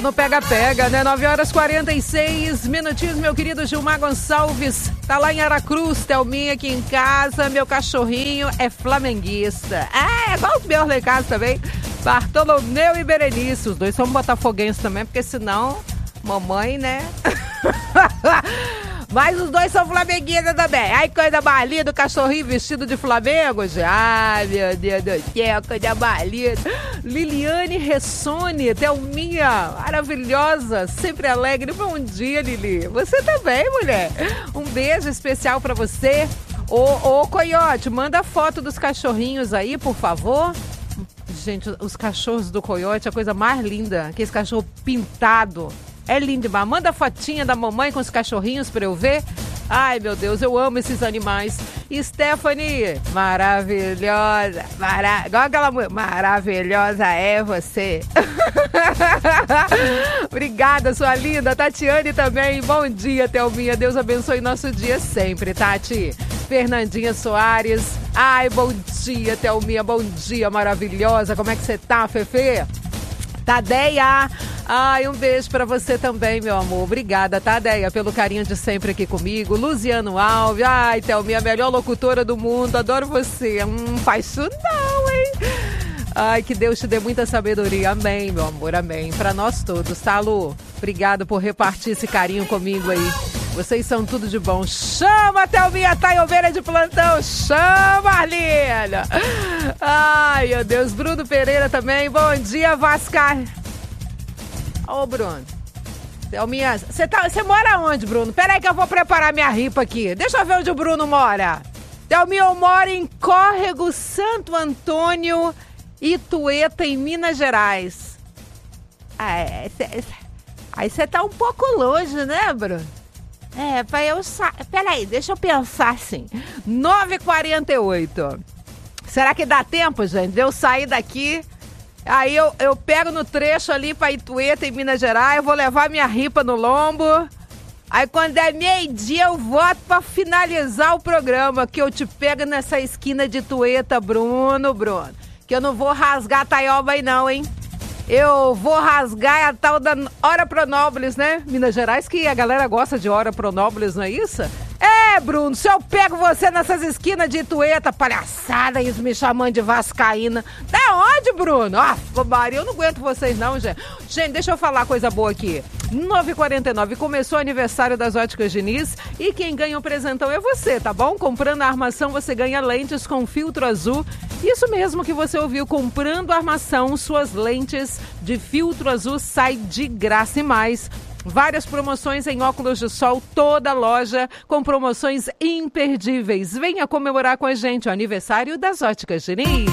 No pega-pega, né? 9h46, meu querido Gilmar Gonçalves. Tá lá em Aracruz, Thelminha aqui em casa. Meu cachorrinho é flamenguista. É igual os meus lá em casa também. Bartolomeu e Berenice. Os dois são botafoguenses também, porque senão, mamãe, né? Mas os dois são flamenguistas também. Ai, coisa mais linda, o cachorrinho vestido de Flamengo, gente. Ai, meu Deus do céu, coisa mais linda. Liliane Ressone, Thelminha, maravilhosa, sempre alegre. Bom dia, Lili. Você também, mulher. Um beijo especial pra você. Ô, Coiote, manda foto dos cachorrinhos aí, por favor. Gente, os cachorros do Coiote, a coisa mais linda. Aquele cachorro pintado. É lindo, mas manda fotinha da mamãe com os cachorrinhos pra eu ver. Ai, meu Deus, eu amo esses animais. Stephanie, maravilhosa. Igual aquela mulher, maravilhosa é você. Obrigada, sua linda. Tatiane também. Bom dia, Thelminha. Deus abençoe nosso dia sempre, Tati. Fernandinha Soares. Ai, bom dia, Thelminha. Bom dia, maravilhosa. Como é que você tá, Fefe? Tadeia. Ai, um beijo pra você também, meu amor. Obrigada, Tadeia, pelo carinho de sempre aqui comigo. Luciano Alves. Ai, Thelminha, a melhor locutora do mundo. Adoro você. Faz isso não, hein? Ai, que Deus te dê muita sabedoria. Amém, meu amor, amém. Pra nós todos, tá, Lu? Obrigada por repartir esse carinho comigo aí. Vocês são tudo de bom. Chama, Thelminha, Taioveira de plantão. Chama, Arlinda. Ai, meu Deus. Bruno Pereira também. Bom dia, Vascar. Ô, Bruno. Thelminha, você mora onde, Bruno? Peraí que eu vou preparar minha ripa aqui. Deixa eu ver onde o Bruno mora. Thelminha, eu moro em Córrego, Santo Antônio, Itueta, em Minas Gerais. Aí você tá um pouco longe, né, Bruno? Pra eu peraí, deixa eu pensar assim. 9h48. Será que dá tempo, gente, de eu sair daqui? Aí eu pego no trecho ali pra Itueta, em Minas Gerais, eu vou levar minha ripa no lombo. Aí quando é meio-dia eu volto pra finalizar o programa, que eu te pego nessa esquina de Itueta, Bruno. Que eu não vou rasgar a taioba aí não, hein? Eu vou rasgar a tal da Hora Pronópolis, né? Minas Gerais, que a galera gosta de Hora Pronópolis, não é isso? Bruno, se eu pego você nessas esquinas de Itueta, palhaçada, isso me chamando de vascaína. Da onde, Bruno? Maria, eu não aguento vocês não, gente. Gente, deixa eu falar coisa boa aqui. 9h49, começou o aniversário das Óticas Diniz e quem ganha o presentão é você, tá bom? Comprando a armação, você ganha lentes com filtro azul. Isso mesmo que você ouviu, comprando a armação, suas lentes de filtro azul sai de graça e mais. Várias promoções em óculos de sol, toda loja com promoções imperdíveis. Venha comemorar com a gente o aniversário das Óticas Diniz.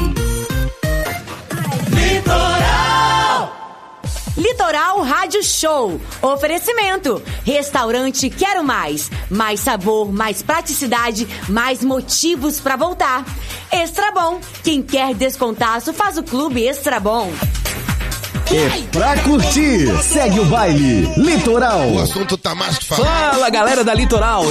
Litoral Rádio Show. Oferecimento. Restaurante Quero Mais. Mais sabor, mais praticidade, mais motivos pra voltar. Extra Bom. Quem quer descontaço faz o Clube Extra Bom. É pra curtir. Segue o baile. Litoral. O assunto tá mais que falado. Fala, galera da Litoral.